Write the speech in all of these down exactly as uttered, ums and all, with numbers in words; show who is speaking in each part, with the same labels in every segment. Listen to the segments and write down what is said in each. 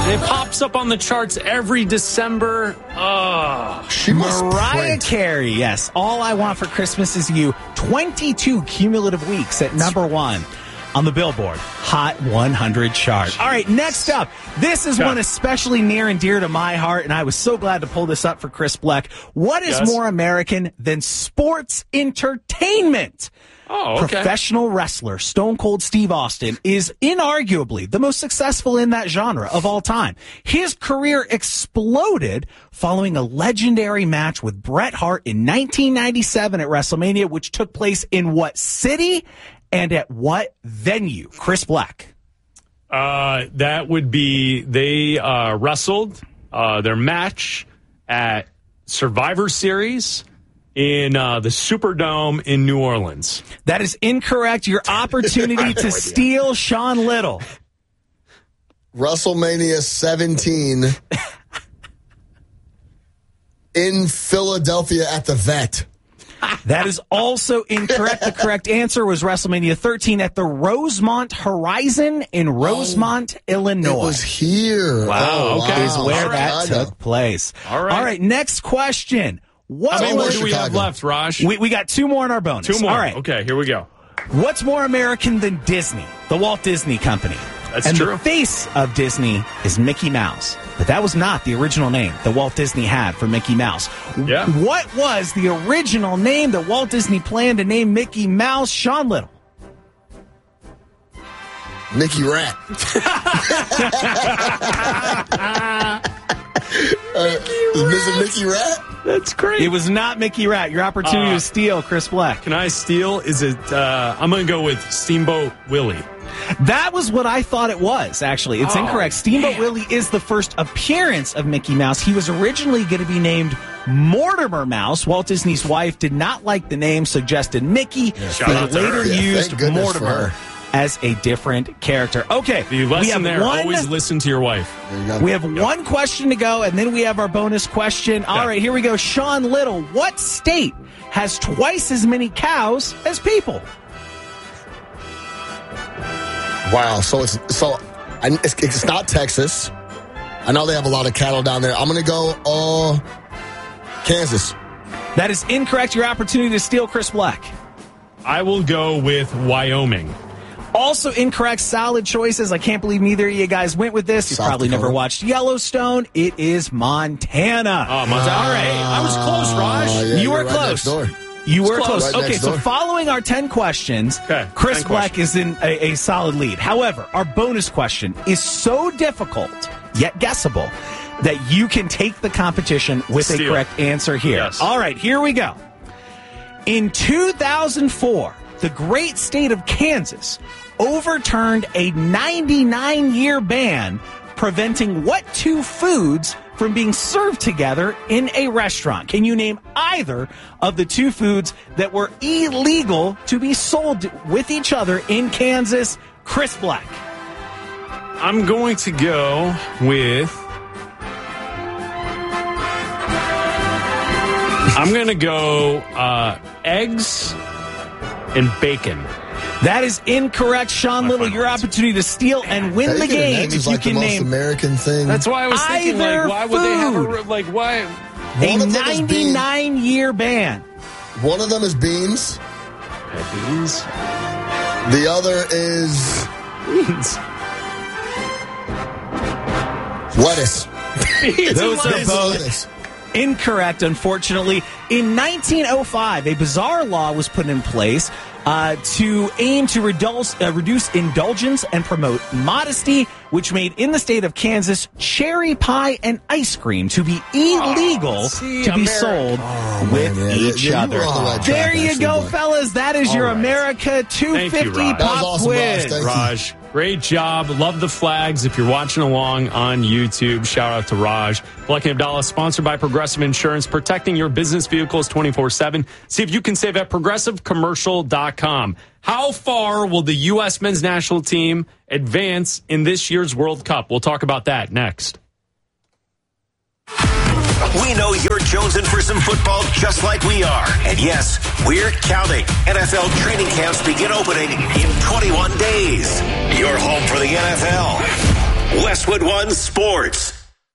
Speaker 1: It pops up on the charts every December. Oh,
Speaker 2: she must
Speaker 3: Mariah
Speaker 2: print.
Speaker 3: Carey, yes. All I Want for Christmas Is You. twenty-two cumulative weeks at number one on the Billboard Hot one hundred chart. All right, next up. This is
Speaker 1: yeah.
Speaker 3: one especially near and dear to my heart, and I was so glad to pull this up for Chris Bleck. What is
Speaker 1: yes.
Speaker 3: more American than sports entertainment?
Speaker 1: Oh, okay.
Speaker 3: Professional wrestler Stone Cold Steve Austin is inarguably the most successful in that genre of all time. His career exploded following a legendary match with Bret Hart in nineteen ninety-seven at WrestleMania, which took place in what city and at what venue? Chris Bleck.
Speaker 1: Uh, that would be, they uh, wrestled uh, their match at Survivor Series in uh, the Superdome in New Orleans.
Speaker 3: That is incorrect. Your opportunity to steal Sean Little.
Speaker 2: WrestleMania seventeen in Philadelphia at the Vet.
Speaker 3: That is also incorrect. The correct answer was WrestleMania thirteen at the Rosemont Horizon in Rosemont,
Speaker 2: oh,
Speaker 3: Illinois.
Speaker 2: It was here.
Speaker 1: Wow,
Speaker 2: oh,
Speaker 1: okay.
Speaker 2: Wow.
Speaker 3: Is where
Speaker 1: All
Speaker 3: that
Speaker 2: right.
Speaker 3: took place.
Speaker 1: All right.
Speaker 3: All right, next question. What
Speaker 1: How many more
Speaker 3: was-
Speaker 1: do we have
Speaker 2: Chicago.
Speaker 1: left, Raj?
Speaker 3: we, we got two more in our bonus.
Speaker 1: Two more.
Speaker 3: All right.
Speaker 1: Okay, here we go.
Speaker 3: What's more American than Disney? The Walt Disney Company.
Speaker 1: That's
Speaker 3: and
Speaker 1: true.
Speaker 3: the face of Disney is Mickey Mouse. But that was not the original name that Walt Disney had for Mickey Mouse.
Speaker 1: Yeah.
Speaker 3: What was the original name that Walt Disney planned to name Mickey Mouse? Sean Little.
Speaker 2: Mickey Rat. uh, is it Mickey Rat?
Speaker 1: That's great.
Speaker 3: It was not Mickey Rat. Your opportunity
Speaker 1: Uh,
Speaker 3: to steal, Chris Black.
Speaker 1: Can I steal? Is it, uh, I'm going to go with Steamboat Willie.
Speaker 3: That was what I thought it was, actually. It's
Speaker 1: Oh,
Speaker 3: incorrect. Steamboat
Speaker 1: man.
Speaker 3: Willie is the first appearance of Mickey Mouse. He was originally going to be named Mortimer Mouse. Walt Disney's wife did not like the name, suggested Mickey.
Speaker 1: shout
Speaker 3: They
Speaker 1: out to
Speaker 3: later
Speaker 1: her.
Speaker 2: Yeah,
Speaker 3: used
Speaker 2: thank goodness for
Speaker 3: Mortimer
Speaker 2: her.
Speaker 3: as a different character. Okay,
Speaker 1: The
Speaker 3: we have
Speaker 1: lesson there,
Speaker 3: one,
Speaker 1: always listen to your wife.
Speaker 2: There you go.
Speaker 3: we have one question to go, and then we have our bonus question. All
Speaker 1: Yeah.
Speaker 3: right, here we go. Sean Little, what state has twice as many cows as people?
Speaker 2: Wow. So it's so I, it's, it's not Texas. I know they have a lot of cattle down there. I'm going to go uh, Kansas.
Speaker 3: That is incorrect. Your opportunity to steal, Chris Black.
Speaker 1: I will go with Wyoming.
Speaker 3: Also incorrect. Solid choices. I can't believe neither of you guys went with this. You
Speaker 2: South
Speaker 3: probably
Speaker 2: Dakota.
Speaker 3: never watched Yellowstone. It is Montana.
Speaker 1: Oh, Montana. All right. I was close, Raj.
Speaker 2: Uh, yeah,
Speaker 3: you
Speaker 2: you're
Speaker 3: were
Speaker 2: right
Speaker 3: close.
Speaker 2: next door.
Speaker 3: You were
Speaker 1: It's
Speaker 3: close.
Speaker 2: close. Right
Speaker 3: Okay,
Speaker 2: next
Speaker 3: so
Speaker 2: door.
Speaker 3: following our ten questions,
Speaker 1: Okay,
Speaker 3: Chris
Speaker 1: ten
Speaker 3: Black
Speaker 1: questions.
Speaker 3: is in a, a solid lead. However, our bonus question is so difficult, yet guessable, that you can take the competition with a
Speaker 1: Steal.
Speaker 3: correct answer here.
Speaker 1: Yes.
Speaker 3: All right, here we go. In two thousand four, the great state of Kansas overturned a ninety-nine year ban preventing what two foods from being served together in a restaurant? Can you name either of the two foods that were illegal to be sold with each other in Kansas? Chris Black.
Speaker 1: I'm going to go with. I'm going to go uh, eggs and bacon.
Speaker 3: That is incorrect. Sean
Speaker 1: My
Speaker 3: Little,
Speaker 1: final
Speaker 3: your
Speaker 1: answer.
Speaker 3: opportunity to steal and win the
Speaker 2: Bacon and
Speaker 3: game
Speaker 2: eggs
Speaker 3: if
Speaker 2: is
Speaker 3: you
Speaker 2: like
Speaker 3: can
Speaker 2: the most
Speaker 3: name
Speaker 2: American thing.
Speaker 1: That's why I was thinking,
Speaker 3: Either
Speaker 1: like, why would they have
Speaker 3: food.
Speaker 1: a, like, why?
Speaker 3: a
Speaker 2: One of them is bean.
Speaker 3: ninety-nine year ban.
Speaker 2: One of them is beans.
Speaker 1: Beans.
Speaker 2: The other is
Speaker 1: Beans.
Speaker 2: lettuce.
Speaker 1: Beans
Speaker 3: Those
Speaker 1: and
Speaker 3: are
Speaker 1: lettuce.
Speaker 3: both
Speaker 2: Lettuce.
Speaker 3: incorrect, unfortunately. In nineteen oh five, a bizarre law was put in place uh, to aim to reduce, uh, reduce indulgence and promote modesty, which made in the state of Kansas cherry pie and ice cream to be illegal
Speaker 1: see,
Speaker 3: to be
Speaker 1: America.
Speaker 3: sold
Speaker 2: Oh,
Speaker 3: with
Speaker 2: man, yeah.
Speaker 3: each
Speaker 2: Yeah, you were
Speaker 3: other.
Speaker 2: on the right
Speaker 3: There
Speaker 2: track,
Speaker 3: you
Speaker 2: actually,
Speaker 3: go,
Speaker 2: but-
Speaker 3: fellas. That is
Speaker 1: All
Speaker 3: your
Speaker 1: right.
Speaker 3: America two
Speaker 1: Thank you,
Speaker 3: fifty
Speaker 1: Raj.
Speaker 2: That was
Speaker 3: pop
Speaker 2: awesome, Raj.
Speaker 3: quiz.
Speaker 2: Thank you.
Speaker 1: Raj, great job. Love the flags. If you're watching along on YouTube, shout out to Raj. Black and Abdallah, sponsored by Progressive Insurance, protecting your business vehicles twenty-four seven. See if you can save at progressive commercial dot com. How far will the U S men's national team advance in this year's World Cup? We'll talk about that next.
Speaker 4: We know you're jonesing for some football just like we are. And yes, we're counting. N F L training camps begin opening in twenty-one days. You're home for the N F L. Westwood One Sports.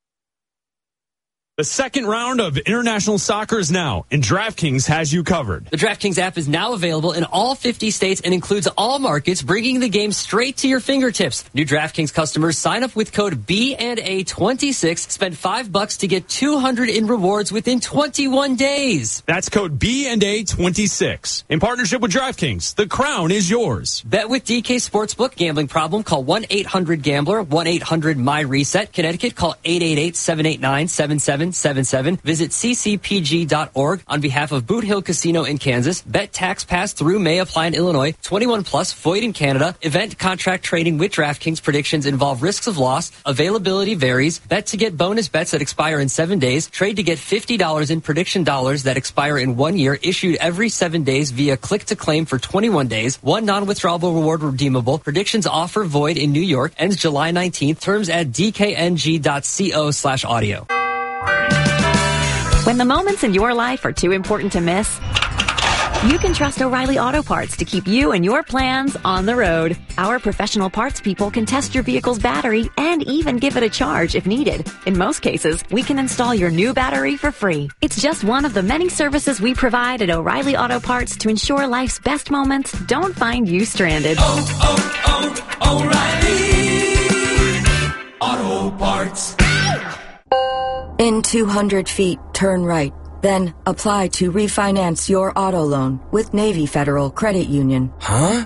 Speaker 1: The second round of international soccer is now, and DraftKings has you covered.
Speaker 5: The DraftKings app is now available in all fifty states and includes all markets, bringing the game straight to your fingertips. New DraftKings customers sign up with code B and A twenty-six, spend five bucks to get two hundred in rewards within twenty-one days.
Speaker 1: That's code B and A twenty-six. In partnership with DraftKings, the crown is yours.
Speaker 5: Bet with D K Sportsbook. Gambling problem? Call one eight hundred gambler, one eight hundred M Y reset. Connecticut, call eight eight eight, seven eight nine, seven seven seven seven. Visit c c p g dot org on behalf of Boot Hill Casino in Kansas. Bet tax pass through may apply in Illinois. twenty-one plus, void in Canada. Event contract trading with DraftKings. Predictions involve risks of loss. Availability varies. Bet to get bonus bets that expire in seven days. Trade to get fifty dollars in prediction dollars that expire in one year. Issued every seven days via click to claim for twenty-one days. One non-withdrawable reward redeemable. Predictions offer void in New York. Ends July nineteenth. Terms at d k n g dot co slash audio.
Speaker 6: When the moments in your life are too important to miss, you can trust O'Reilly Auto Parts to keep you and your plans on the road. Our professional parts people can test your vehicle's battery and even give it a charge if needed. In most cases, we can install your new battery for free. It's just one of the many services we provide at O'Reilly Auto Parts to ensure life's best moments don't find you stranded.
Speaker 7: Oh, oh, oh, O'Reilly Auto Parts.
Speaker 8: In two hundred feet, turn right. Then apply to refinance your auto loan with Navy Federal Credit Union.
Speaker 7: Huh?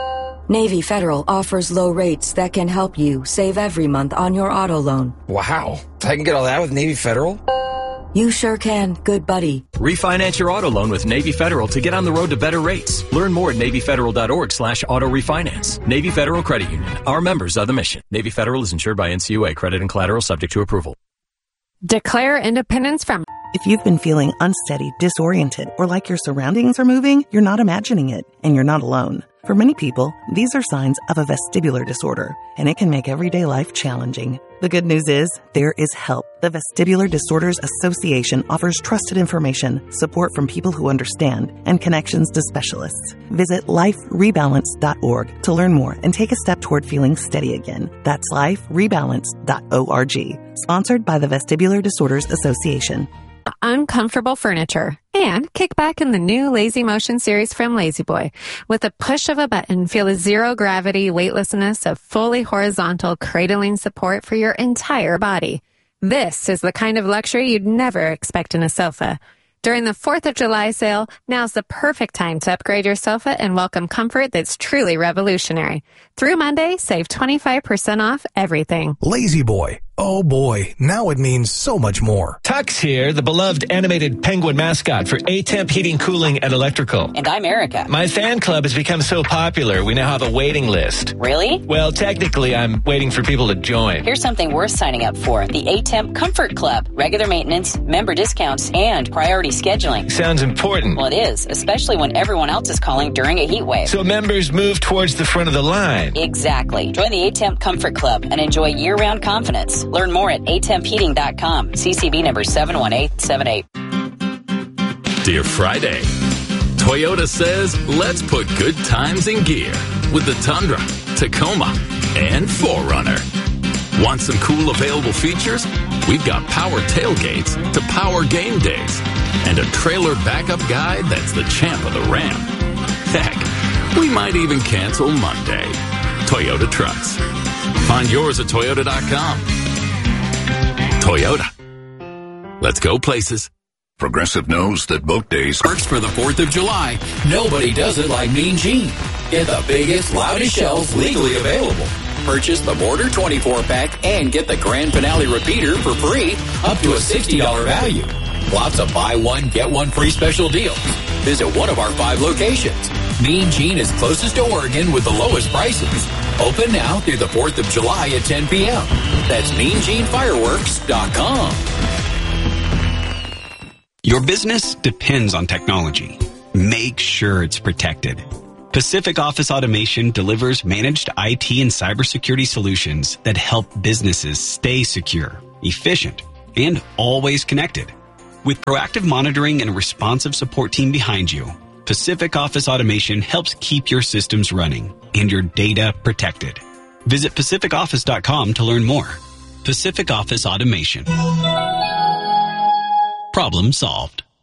Speaker 8: Navy Federal offers low rates that can help you save every month on your auto loan.
Speaker 7: Wow. I can get all that with Navy Federal?
Speaker 8: You sure can, good buddy.
Speaker 9: Refinance your auto loan with Navy Federal to get on the road to better rates. Learn more at navy federal dot org slash auto refinance. Navy Federal Credit Union. Our members are the mission. Navy Federal is insured by N C U A. Credit and collateral subject to approval.
Speaker 10: Declare independence from.
Speaker 11: If you've been feeling unsteady, disoriented, or like your surroundings are moving, you're not imagining it, and you're not alone. For many people, these are signs of a vestibular disorder, and it can make everyday life challenging. The good news is, there is help. The Vestibular Disorders Association offers trusted information, support from people who understand, and connections to specialists. Visit life rebalance dot org to learn more and take a step toward feeling steady again. That's life rebalance dot org. Sponsored by the Vestibular Disorders Association.
Speaker 10: Uncomfortable furniture, and kick back in the new Lazy Motion series from Lazy Boy. With a push of a button, feel the zero gravity weightlessness of fully horizontal cradling support for your entire body. This is the kind of luxury you'd never expect in a sofa. During the fourth of July sale, now's the perfect time to upgrade your sofa and welcome comfort that's truly revolutionary. Through Monday, save twenty-five percent off everything.
Speaker 12: Lazy Boy. Oh boy, now it means so much more.
Speaker 13: Tux here, the beloved animated penguin mascot for A-Temp Heating, Cooling, and Electrical.
Speaker 14: And I'm Erica.
Speaker 13: My fan club has become so popular, we now have a waiting list.
Speaker 14: Really?
Speaker 13: Well, technically, I'm waiting for people to join.
Speaker 14: Here's something worth signing up for. The A-Temp Comfort Club. Regular maintenance, member discounts, and priority scheduling.
Speaker 13: Sounds important.
Speaker 14: Well, it is, especially when everyone else is calling during a heat wave.
Speaker 13: So members move towards the front of the line.
Speaker 14: Exactly. Join the A-Temp Comfort Club and enjoy year-round confidence. Learn more at a temp heating dot com. C C B number seven one eight seven eight.
Speaker 15: Dear Friday, Toyota says let's put good times in gear with the Tundra, Tacoma, and four runner. Want some cool available features? We've got power tailgates to power game days and a trailer backup guy that's the champ of the Ram. Heck, we might even cancel Monday. Toyota Trucks. Find yours at toyota dot com. Toyota. Let's go places.
Speaker 16: Progressive knows that boat days
Speaker 17: works for the fourth of July. Nobody does it like Mean Gene. Get the biggest, loudest shells legally available. Purchase the Border twenty-four pack and get the Grand Finale repeater for free, up to a sixty dollars value. Lots of buy one, get one free special deals. Visit one of our five locations. Mean Gene is closest to Oregon with the lowest prices. Open now through the fourth of July at ten p.m. That's mean gene fireworks dot com.
Speaker 18: Your business depends on technology. Make sure it's protected. Pacific Office Automation delivers managed I T and cybersecurity solutions that help businesses stay secure, efficient, and always connected. With proactive monitoring and a responsive support team behind you, Pacific Office Automation helps keep your systems running and your data protected. Visit pacific office dot com to learn more. Pacific Office Automation. Problem solved.